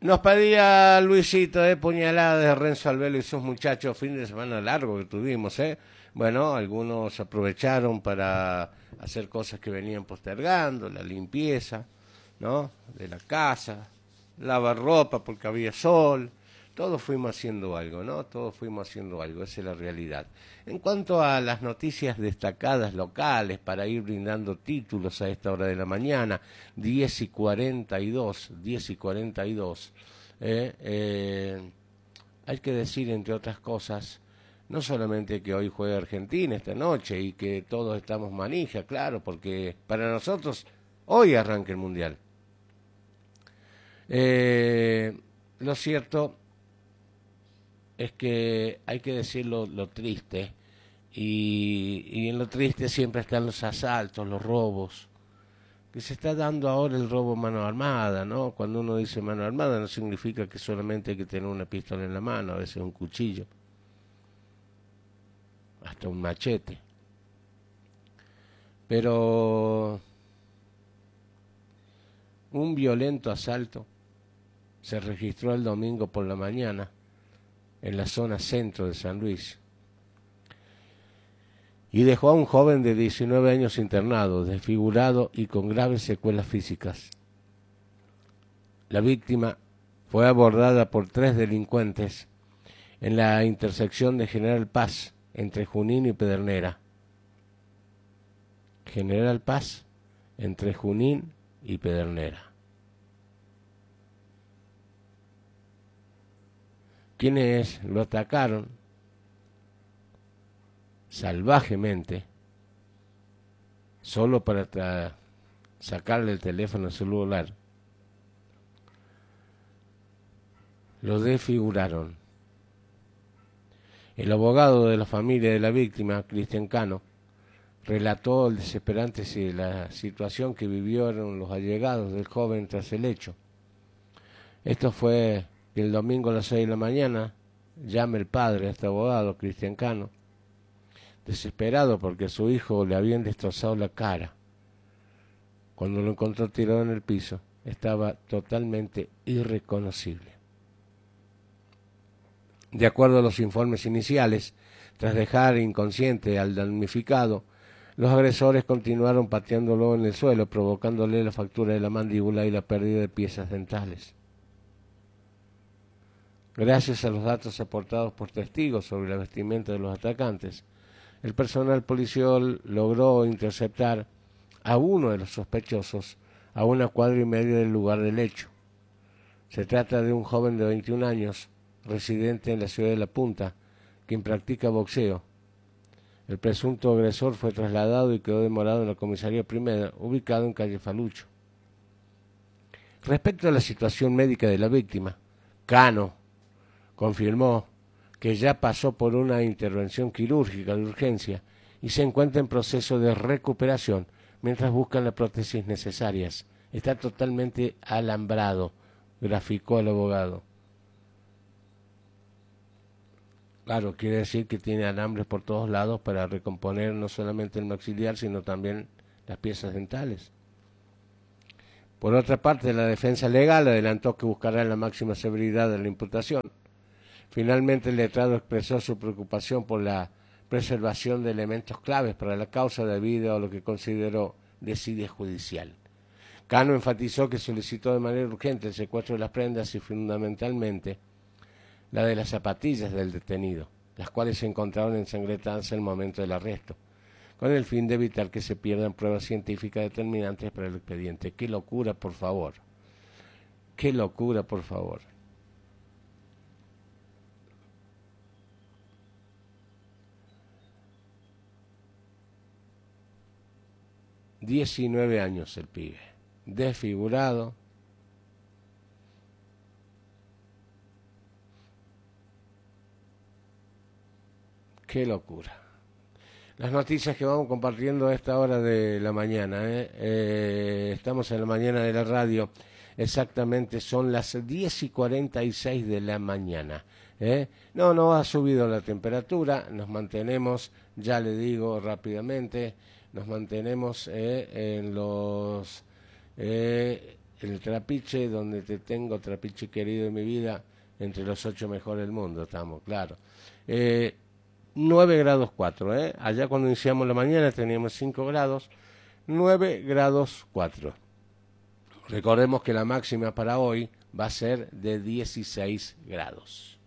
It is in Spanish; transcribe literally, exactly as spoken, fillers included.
Nos pedía Luisito, eh, puñalada de Renzo Albelo y sus muchachos, fin de semana largo que tuvimos, eh. Bueno, algunos aprovecharon para hacer cosas que venían postergando, la limpieza, ¿no? De la casa, lavar ropa porque había sol. Todos fuimos haciendo algo, ¿no? Todos fuimos haciendo algo, esa es la realidad. En cuanto a las noticias destacadas locales, para ir brindando títulos a esta hora de la mañana, diez y cuarenta y dos, diez y cuarenta y dos, eh, eh, hay que decir, entre otras cosas, no solamente que hoy juega Argentina esta noche y que todos estamos manija, claro, porque para nosotros hoy arranca el Mundial. Eh, lo cierto es que hay que decir lo, lo triste, y, y en lo triste siempre están los asaltos, los robos, que se está dando ahora el robo mano armada, ¿no? Cuando uno dice mano armada no significa que solamente hay que tener una pistola en la mano, a veces un cuchillo, hasta un machete. Pero un violento asalto se registró el domingo por la mañana en la zona centro de San Luis y dejó a un joven de diecinueve años internado, desfigurado y con graves secuelas físicas. La víctima fue abordada por tres delincuentes en la intersección de General Paz entre Junín y Pedernera. General Paz entre Junín y Pedernera. Quienes lo atacaron salvajemente, solo para tra- sacarle el teléfono celular, lo desfiguraron. El abogado de la familia de la víctima, Cristian Cano, relató el desesperante la situación que vivieron los allegados del joven tras el hecho. Esto fue que el domingo a las seis de la mañana llama el padre a este abogado, Cristian Cano, desesperado porque a su hijo le habían destrozado la cara. Cuando lo encontró tirado en el piso, estaba totalmente irreconocible. De acuerdo a los informes iniciales, tras dejar inconsciente al damnificado, los agresores continuaron pateándolo en el suelo, provocándole la fractura de la mandíbula y la pérdida de piezas dentales. Gracias a los datos aportados por testigos sobre la vestimenta de los atacantes, el personal policial logró interceptar a uno de los sospechosos a una cuadra y media del lugar del hecho. Se trata de un joven de veintiún años, residente en la ciudad de La Punta, quien practica boxeo. El presunto agresor fue trasladado y quedó demorado en la comisaría primera, ubicado en calle Falucho. Respecto a la situación médica de la víctima, Cano confirmó que ya pasó por una intervención quirúrgica de urgencia y se encuentra en proceso de recuperación mientras buscan las prótesis necesarias. Está totalmente alambrado, graficó el abogado. Claro, quiere decir que tiene alambres por todos lados para recomponer no solamente el maxilar, sino también las piezas dentales. Por otra parte, la defensa legal adelantó que buscará la máxima severidad de la imputación. Finalmente, el letrado expresó su preocupación por la preservación de elementos claves para la causa debido a lo que consideró desidia judicial. Cano enfatizó que solicitó de manera urgente el secuestro de las prendas y fundamentalmente la de las zapatillas del detenido, las cuales se encontraron ensangrentadas en el momento del arresto, con el fin de evitar que se pierdan pruebas científicas determinantes para el expediente. ¡Qué locura, por favor! ¡Qué locura, por favor! diecinueve años el pibe, desfigurado. ¡Qué locura! Las noticias que vamos compartiendo a esta hora de la mañana, ¿eh? Eh, estamos en la mañana de la radio, exactamente son las diez y cuarenta y seis de la mañana. ¿eh? No, no ha subido la temperatura, nos mantenemos, ya le digo rápidamente, nos mantenemos eh, en los eh, el Trapiche, donde te tengo, Trapiche querido de mi vida, entre los ocho mejores del mundo, estamos, claro. Eh, nueve grados cuatro, ¿eh? Allá cuando iniciamos la mañana teníamos cinco grados, nueve grados cuatro. Recordemos que la máxima para hoy va a ser de dieciséis grados.